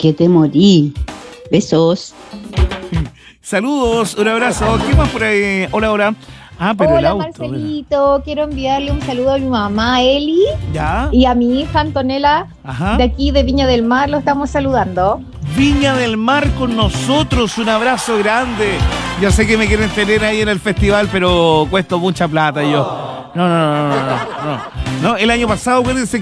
que te morí. Besos. Saludos, un abrazo. ¿Qué más por ahí? Hola, hola. Ah, pero el Hola auto. Marcelito, quiero enviarle un saludo a mi mamá Eli ¿Ya? y a mi hija Antonella Ajá. de aquí de Viña del Mar, lo estamos saludando. Viña del Mar con nosotros, un abrazo grande. Yo sé que me quieren tener ahí en el festival, pero cuesta mucha plata yo. No, el año pasado, acuérdense